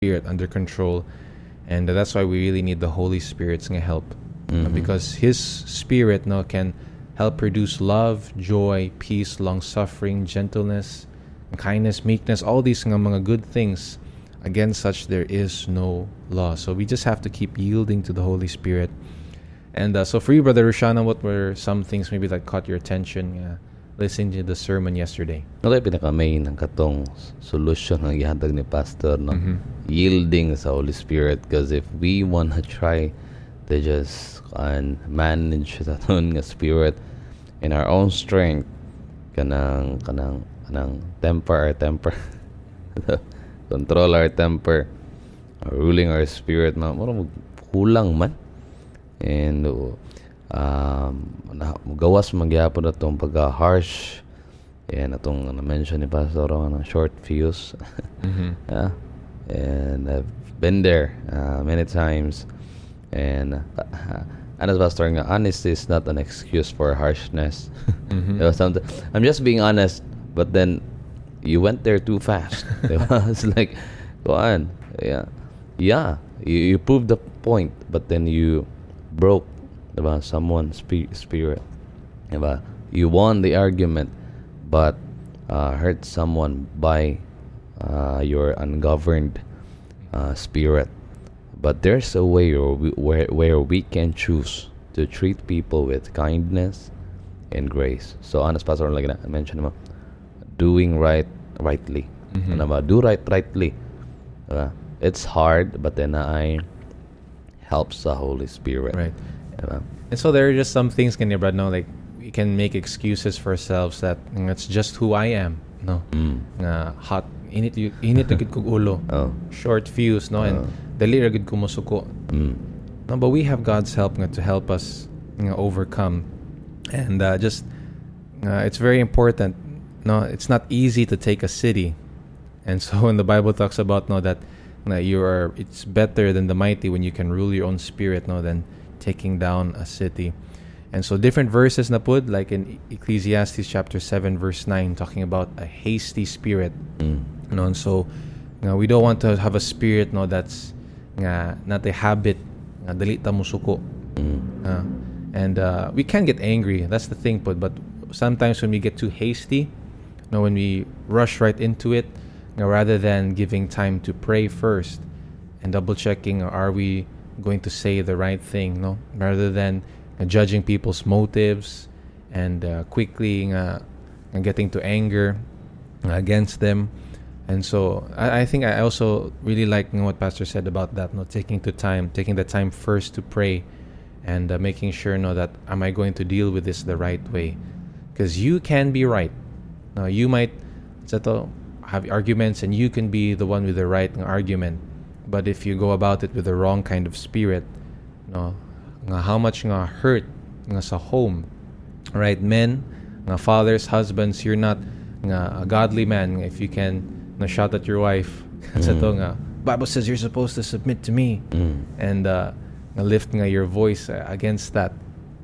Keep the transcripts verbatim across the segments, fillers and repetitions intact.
Spirit under control. And uh, that's why we really need the Holy Spirit's nga help. Uh, Mhm. because His Spirit no can help produce love, joy, peace, long-suffering, gentleness, kindness, meekness, all these nga mga good things. Against such there is no law. So we just have to keep yielding to the Holy Spirit. And uh, so for you, Brother Roshana, what were some things maybe that caught your attention uh, listening to the sermon yesterday? Ano yung pinaka-main ng katong solution ng ihatag ni Pastor, no? Mhm. Yielding sa Holy Spirit. Because if we wanna try to just and manage sa aton nga spirit in our own strength, kanang kanang kanang temper our temper, control our temper, or ruling our spirit, ma mura kulang man. And um na gawas magyapon atong pagka-harsh, and atong na-mention ni Pastor ang short fuse. Mhm. Yeah. And I've been there uh, many times. And uh, and as Pastor nga, honesty is not an excuse for harshness. Mhm. Diba? Sometimes, I'm just being honest, but then you went there too fast. Diba? It's like, go on. Yeah. Yeah. You, you proved the point, but then you broke diba, someone's spi- spirit. Diba? You won the argument, but uh, hurt someone by uh, your ungoverned uh, spirit. But there's a way where we, where, where we can choose to treat people with kindness and grace. So, honest Pastor, like I mentioned, mo, doing right rightly. Mhm. Ano ba? Do right rightly. Diba? It's hard, but then I helps the Holy Spirit. Right. Diba? And so there are just some things, can you, Brad, no? Like, we can make excuses for ourselves that mm, it's just who I am, no? Mm. Nga hot, init, y- init na gid kog ulo. Oh. Short fuse, no? And Oh. dali ra gid ko mosuko. Mm. No, but we have God's help nga to help us nga overcome. And uh, just, uh, it's very important. No, it's not easy to take a city. And so when the Bible talks about no that na you are, it's better than the mighty when you can rule your own spirit no than taking down a city. And so different verses na pud, like in Ecclesiastes chapter seven verse nine, talking about a hasty spirit. Mm. No, and so nga, we don't want to have a spirit no that's nga not a habit nga dali ta musuko. Mm. Uh, and uh, we can get angry. That's the thing, but but sometimes when we get too hasty, you know, when we rush right into it, you know, rather than giving time to pray first and double checking, are we going to say the right thing? No, rather than uh, judging people's motives and uh, quickly uh, getting to anger against them. And so I, I think I also really like you know, what Pastor said about that, no, taking to time, taking the time first to pray, and uh, making sure, no, that am I going to deal with this the right way? Because you can be right. No, you might settle, have arguments, and you can be the one with the right argument. But if you go about it with the wrong kind of spirit, no, nga how much nga hurt nga sa home, right? Men, nga fathers, husbands, you're not nga a godly man if you can na shout at your wife. Sa to nga Bible says you're supposed to submit to me, Mm. and uh, nga lift nga your voice uh, against that.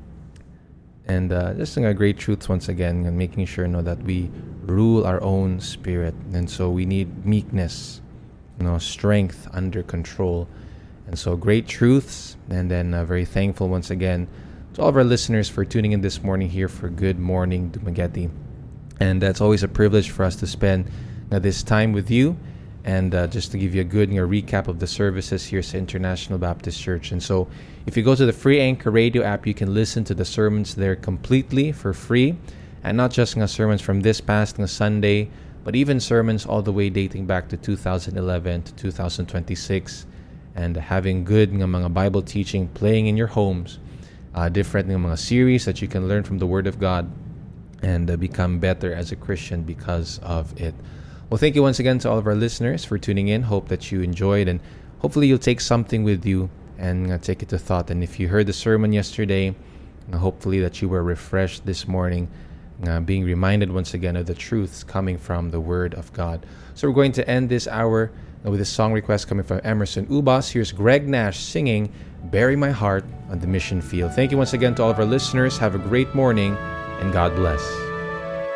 And uh, just nga great truths once again, and making sure no that we rule our own spirit. And so we need meekness, you know, strength under control. And so great truths, and then uh, very thankful once again to all of our listeners for tuning in this morning here for Good Morning Dumaguete. And that's always a privilege for us to spend uh, this time with you. And uh, just to give you a good you know, recap of the services here at International Baptist Church. And so if you go to the free Anchor Radio app, you can listen to the sermons there completely for free. And not just nga sermons from this past nga Sunday, but even sermons all the way dating back to two thousand eleven to two thousand twenty-six. And having good nga mga Bible teaching playing in your homes. Uh, different nga mga series that you can learn from the Word of God and uh, become better as a Christian because of it. Well, thank you once again to all of our listeners for tuning in. Hope that you enjoyed, and hopefully you'll take something with you and uh, take it to thought. And if you heard the sermon yesterday, uh, hopefully that you were refreshed this morning, uh, being reminded once again of the truths coming from the Word of God. So we're going to end this hour uh, with a song request coming from Emerson Ubas. Here's Greg Nash singing Bury My Heart on the Mission Field. Thank you once again to all of our listeners. Have a great morning, and God bless.